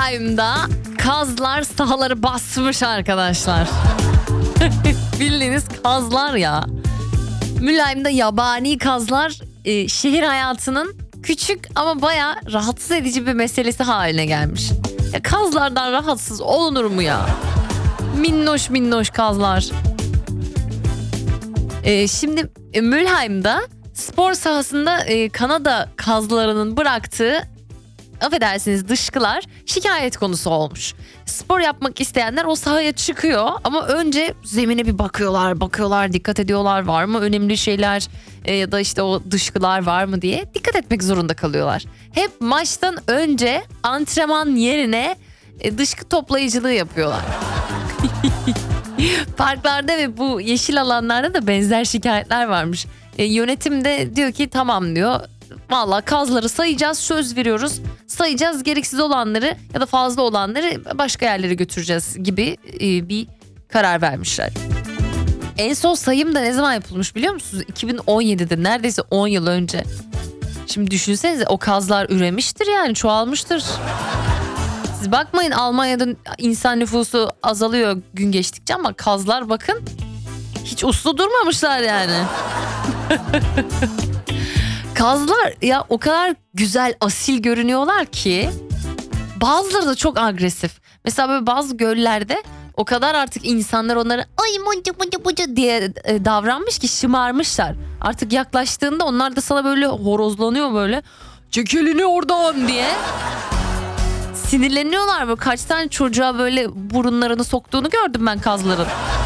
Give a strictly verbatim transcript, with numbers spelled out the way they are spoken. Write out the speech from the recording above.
Mülheim'da kazlar sahaları basmış arkadaşlar. Bildiğiniz kazlar ya. Mülheim'de yabani kazlar e, şehir hayatının küçük ama bayağı rahatsız edici bir meselesi haline gelmiş. Ya kazlardan rahatsız olunur mu ya? Minnoş minnoş kazlar. E, şimdi e, Mülheim'da spor sahasında e, Kanada kazlarının bıraktığı, affedersiniz, dışkılar şikayet konusu olmuş. Spor yapmak isteyenler o sahaya çıkıyor ama önce zemine bir bakıyorlar, bakıyorlar, dikkat ediyorlar, var mı önemli şeyler e, ya da işte o dışkılar var mı diye dikkat etmek zorunda kalıyorlar. Hep maçtan önce antrenman yerine e, dışkı toplayıcılığı yapıyorlar. Parklarda ve bu yeşil alanlarda da benzer şikayetler varmış. E, yönetim de diyor ki tamam diyor. Valla kazları sayacağız, söz veriyoruz. Sayacağız, gereksiz olanları ya da fazla olanları başka yerlere götüreceğiz gibi e, bir karar vermişler. En son sayım da ne zaman yapılmış biliyor musunuz? iki bin on yedide, neredeyse on yıl önce. Şimdi düşünsenize, o kazlar üremiştir yani, çoğalmıştır. Siz bakmayın, Almanya'da insan nüfusu azalıyor gün geçtikçe ama kazlar bakın hiç uslu durmamışlar yani. Kazlar ya o kadar güzel, asil görünüyorlar ki bazıları da çok agresif. Mesela böyle bazı göllerde o kadar artık insanlar onlara ay monca monca monca diye e, davranmış ki şımarmışlar. Artık yaklaştığında onlar da sana böyle horozlanıyor, böyle çek elini oradan diye. Sinirleniyorlar, böyle kaç tane çocuğa böyle burunlarını soktuğunu gördüm ben kazların.